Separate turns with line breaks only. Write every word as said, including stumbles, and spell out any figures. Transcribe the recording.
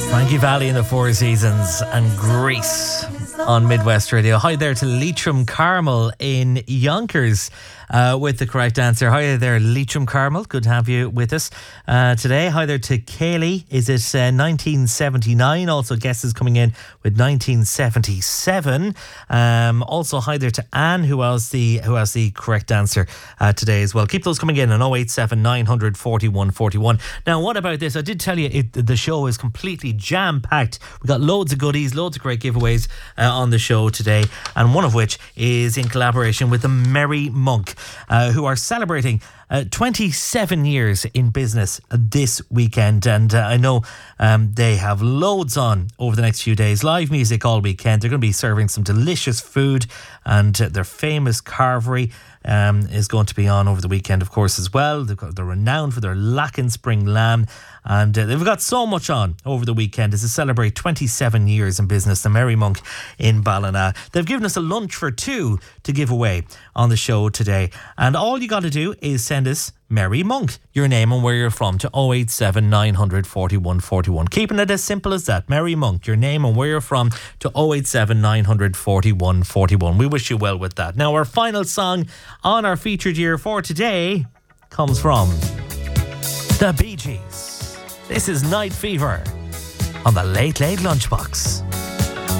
Frankie Valli in the Four Seasons and Grease on Midwest Radio. Hi there to Leitrim Carmel in Yonkers uh, with the correct answer. Hi there, Leitrim Carmel. Good to have you with us uh, today. Hi there to Kaylee. Is it uh, nineteen seventy-nine? Also, guesses coming in with nineteen seventy-seven. Um, also, hi there to Anne, who has the who has the correct answer uh, today as well. Keep those coming in on oh eight seven, nine hundred, forty-one forty-one. Now, what about this? I did tell you it, the show is completely jam-packed. We've got loads of goodies, loads of great giveaways uh, on the show today, and one of which is in collaboration with the Merry Monk, uh, who are celebrating Uh, twenty-seven years in business this weekend, and uh, I know um, they have loads on over the next few days. Live music all weekend. They're going to be serving some delicious food, and uh, their famous carvery um, is going to be on over the weekend, of course, as well. They've got, they're renowned for their Lacken Spring lamb, and uh, they've got so much on over the weekend as they celebrate twenty-seven years in business. The Merry Monk in Ballina. They've given us a lunch for two to give away on the show today, and all you got to do is send Send us Merry Monk, your name and where you're from, to oh eight seven, nine hundred, forty-one forty-one. Keeping it as simple as that. Merry Monk, your name and where you're from, to oh eight seven, nine hundred, forty-one forty-one. We wish you well with that. Now, our final song on our featured year for today comes from the Bee Gees. This is Night Fever on the Late Late Lunchbox.